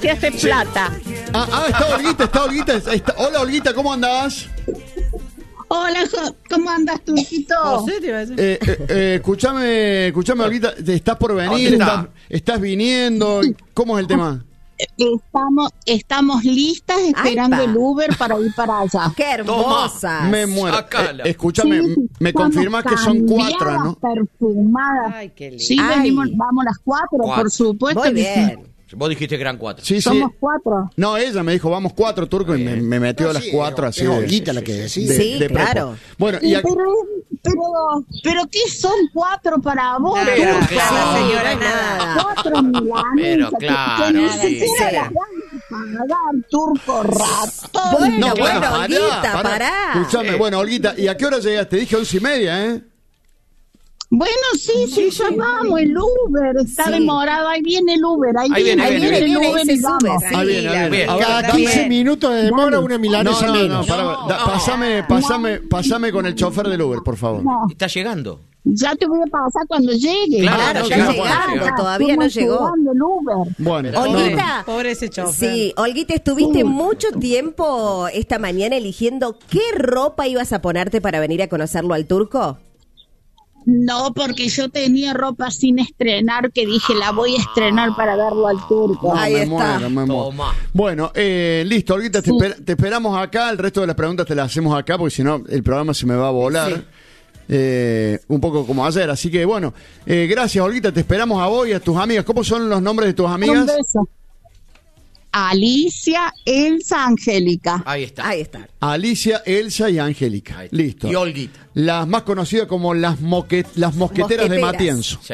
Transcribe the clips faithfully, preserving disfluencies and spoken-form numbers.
Se hace plata. Ah, ah, está Olguita, está Olguita. Está... Hola, Olguita, ¿cómo andás? Hola, ¿cómo andas, Turquito? José, te iba a decir. Eh, eh, eh, escuchame, escuchame, Olguita, ¿estás por venir? está? ¿Estás, estás viniendo? ¿Cómo es el tema? Estamos, estamos listas esperando Ay, pa. el Uber para ir para allá. ¡Qué hermosas! Me muero. Sacala. Eh, escúchame, Sí, me estamos confirmas que son cuatro, cambiadas, ¿no? Perfumadas. Ay, qué lindo. Sí, Ay. venimos, vamos las cuatro, Cuatro. por supuesto. Muy que sí. bien. Vos dijiste que eran cuatro. Sí, sí. Somos cuatro. No, ella me dijo, vamos cuatro, Turco, y me, me metió a las sí, cuatro es así. de- Olguita la que decía. Sí, prepo. claro. Bueno, y Y a- pero, pero, pero ¿qué son cuatro para vos? Nada, Pero Turco? claro. Sí, señora, nada. Cuatro milanesas. Pero que- claro, que ni sí. siquiera Sí. las van a pagar, Turco ratón. Bueno, No, bueno, pará, Olguita, pará. pará. Escuchame, bueno, Olguita, ¿y a qué hora llegaste? Dije once y media, ¿eh? Bueno, sí, sí, ya vamos, el Uber está Sí. demorado, ahí viene el Uber, ahí, Ahí viene, Ahí viene, el viene, Uber ahí se y sube. vamos. Sí, Ahí viene, ahí la viene. verdad. Ahora, Cada Está quince bien. minutos de demora, una No, milanesa no, menos. no, pará, da- pasame, pasame, pasame con el chofer del Uber, por favor. No, Está llegando. ya te voy a pasar cuando llegue. Claro, Claro, está está llegando, llegando, está llegando. todavía no Estamos llegó. esperando el Uber. Bueno, Pero- no, no. Olguita, Pobre ese chofer. sí, Olguita, estuviste Sí. mucho tiempo esta mañana eligiendo qué ropa ibas a ponerte para venir a conocerlo al Turco. No, porque yo tenía ropa sin estrenar que dije, la voy a estrenar para darlo al Turco. No, Ahí me está. muero, me muero. Toma. Bueno, eh, listo, Olguita, te, esper- te esperamos acá. El resto de las preguntas te las hacemos acá, porque si no, el programa se me va a volar. Sí. Eh, un poco como ayer. Así que, bueno, eh, gracias, Olguita. Te esperamos a vos y a tus amigas. ¿Cómo son los nombres de tus Un amigas? beso. Alicia, Elsa, Angélica. Ahí está. Ahí está. Alicia, Elsa y Angélica. Ahí está. Listo. Y Olguita. Las más conocidas como las, moque- las mosqueteras de Mosqueteras. Matienzo. Sí.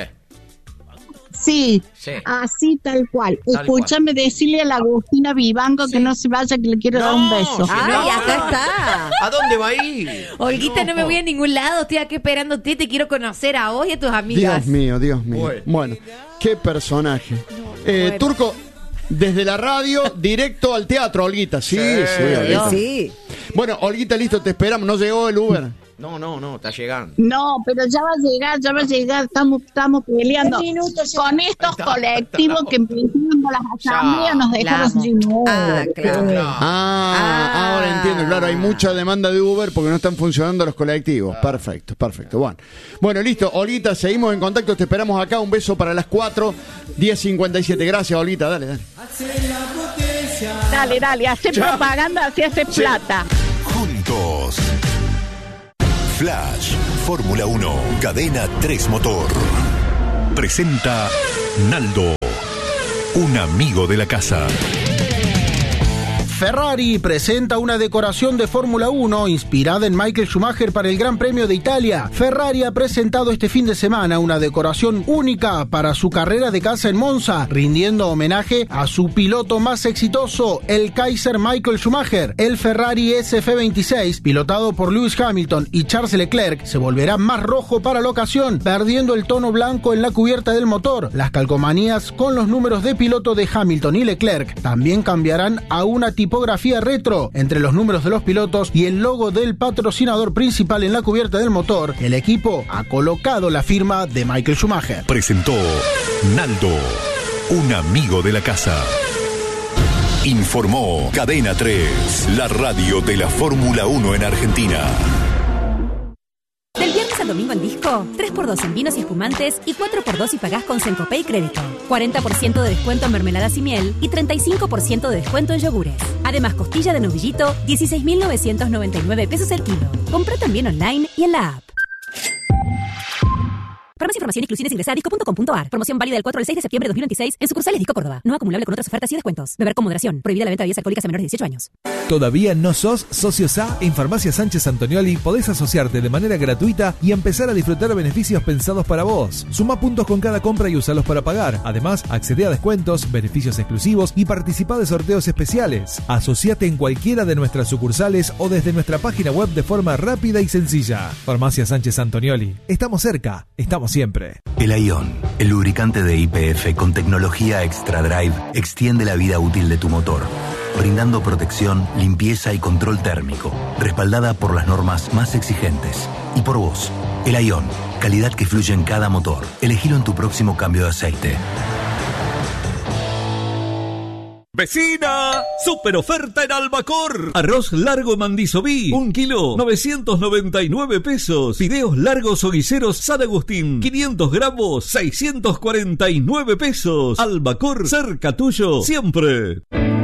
Sí, Sí. así tal cual. Tal Escúchame decirle a la Agustina Vivanco que no se vaya, que le quiero dar un No, beso. sí. Ay, no. acá está. ¿A dónde va a ir? Olguita, no. me voy a ningún lado, estoy aquí esperándote, te quiero conocer a vos y a tus amigas. Dios mío, Dios mío. Bueno. Bueno, qué personaje. Eh, bueno. Turco, desde la radio, directo al teatro, Olguita. Sí, sí, Sí. Olguita. Sí. Bueno, Olguita, listo, te esperamos. No llegó el Uber. No, no, no, está llegando. No, pero ya va a llegar, ya va a llegar, estamos, estamos peleando con estos colectivos que empiezan las asambleas, nos dejaron claro. sin Uber. Ah, claro. Ah, Ah. ahora entiendo. Claro, hay mucha demanda de Uber porque no están funcionando los colectivos. Perfecto, perfecto. Bueno, bueno, listo. Olguita, seguimos en contacto. Te esperamos acá. Un beso para las cuatro, diez cincuenta y siete. Gracias, Olguita. Dale, dale. Dale, dale, hace propaganda, así hace plata. Juntos. Flash, Fórmula uno, Cadena tres Motor. Presenta Naldo, un amigo de la casa. Ferrari presenta una decoración de Fórmula uno inspirada en Michael Schumacher para el Gran Premio de Italia. Ferrari ha presentado este fin de semana una decoración única para su carrera de casa en Monza, rindiendo homenaje a su piloto más exitoso, el Kaiser Michael Schumacher. El Ferrari S F veintiséis, pilotado por Lewis Hamilton y Charles Leclerc, se volverá más rojo para la ocasión, perdiendo el tono blanco en la cubierta del motor. Las calcomanías con los números de piloto de Hamilton y Leclerc también cambiarán a una tipografía retro. Entre los números de los pilotos y el logo del patrocinador principal en la cubierta del motor, el equipo ha colocado la firma de Michael Schumacher. Presentó Naldo, un amigo de la casa. Informó Cadena tres, la radio de la Fórmula uno en Argentina. Del viernes al domingo en Disco, tres por dos en vinos y espumantes y cuatro por dos si pagás con Sencopay Crédito. cuarenta por ciento de descuento en mermeladas y miel y treinta y cinco por ciento de descuento en yogures. Además, costilla de novillito, dieciséis mil novecientos noventa y nueve pesos el kilo. Comprá también online y en la app. Para más información y exclusiones ingresa a disco punto com punto a r. Promoción válida del cuatro al seis de septiembre de dos mil veintiséis en sucursales Disco Córdoba. No acumulable con otras ofertas y descuentos. Beber con moderación. Prohibida la venta de bebidas alcohólicas a menores de dieciocho años. ¿Todavía no sos socio S A? En Farmacia Sánchez Antonioli podés asociarte de manera gratuita y empezar a disfrutar beneficios pensados para vos. Suma puntos con cada compra y usalos para pagar. Además, accede a descuentos, beneficios exclusivos y participa de sorteos especiales. Asociate en cualquiera de nuestras sucursales o desde nuestra página web de forma rápida y sencilla. Farmacia Sánchez Antonioli. Estamos cerca, estamos siempre. El Ion, el lubricante de Y P F con tecnología Extra Drive, extiende la vida útil de tu motor, brindando protección, limpieza y control térmico, respaldada por las normas más exigentes. Y por vos, el Ion, calidad que fluye en cada motor. Elegilo en tu próximo cambio de aceite. ¡Vecina! ¡Super oferta en Albacor! Arroz largo Mandisobí, un kilo, novecientos noventa y nueve pesos. Fideos largos o guiseros San Agustín, quinientos gramos, seiscientos cuarenta y nueve pesos. Albacor, cerca tuyo, siempre.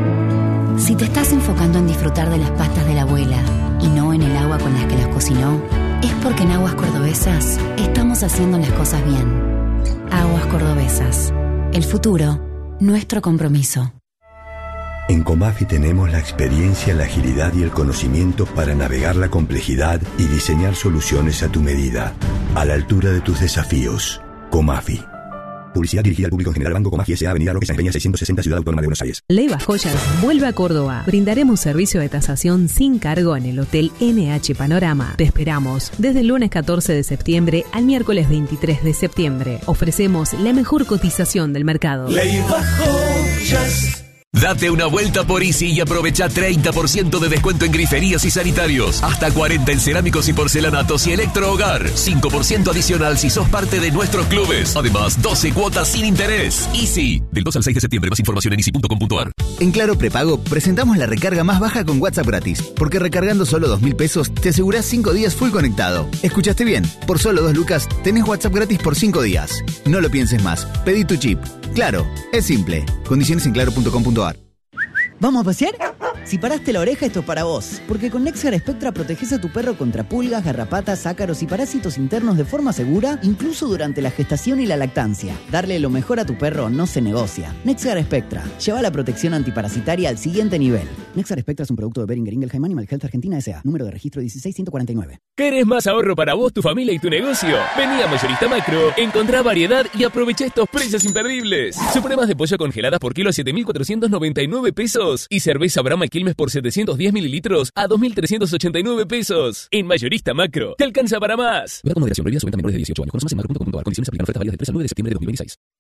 Si te estás enfocando en disfrutar de las pastas de la abuela y no en el agua con las que las cocinó, es porque en Aguas Cordobesas estamos haciendo las cosas bien. Aguas Cordobesas. El futuro, nuestro compromiso. En Comafi tenemos la experiencia, la agilidad y el conocimiento para navegar la complejidad y diseñar soluciones a tu medida, a la altura de tus desafíos. Comafi. Publicidad dirigida al público en general. Banco Comafi S A. Avenida Roque Sáenz Peña seiscientos sesenta, Ciudad Autónoma de Buenos Aires. Leiva Joyas vuelve a Córdoba. Brindaremos servicio de tasación sin cargo en el Hotel N H Panorama. Te esperamos desde el lunes catorce de septiembre al miércoles veintitrés de septiembre. Ofrecemos la mejor cotización del mercado. Leiva Joyas. Date una vuelta por Easy y aprovecha treinta por ciento de descuento en griferías y sanitarios. Hasta cuarenta en cerámicos y porcelanatos y electrohogar. cinco por ciento adicional si sos parte de nuestros clubes. Además, doce cuotas sin interés. Easy. Del dos al seis de septiembre. Más información en easy punto com punto a r. En Claro Prepago presentamos la recarga más baja con WhatsApp gratis. Porque recargando solo dos mil pesos te asegurás cinco días full conectado. ¿Escuchaste bien? Por solo dos lucas tenés WhatsApp gratis por cinco días. No lo pienses más. Pedí tu chip. Claro, es simple. Condiciones en claro punto com punto a r. ¿Vamos a pasear? Si paraste la oreja, esto es para vos. Porque con Nexgar Spectra proteges a tu perro contra pulgas, garrapatas, ácaros y parásitos internos de forma segura, incluso durante la gestación y la lactancia. Darle lo mejor a tu perro no se negocia. Nexgar Spectra. Lleva la protección antiparasitaria al siguiente nivel. Nexgar Spectra es un producto de Boehringer Ingelheim Animal Health Argentina S A. Número de registro dieciséis ciento cuarenta y nueve. ¿Querés más ahorro para vos, tu familia y tu negocio? Vení a Mayorista Macro, encontrá variedad y aprovecha estos precios imperdibles. Supremas de pollo congeladas por kilo a siete mil cuatrocientos noventa y nueve pesos. Y cerveza Brahma Quilmes por setecientos diez mililitros a dos mil trescientos ochenta y nueve pesos. En Mayorista Macro, te alcanza para más. Verdad con moderación, prohibida su venta a menores de dieciocho años. Conoce más en macro punto com punto a r. Condiciones aplican. Ofertas válidas del tres al nueve de septiembre de dos mil veintiséis.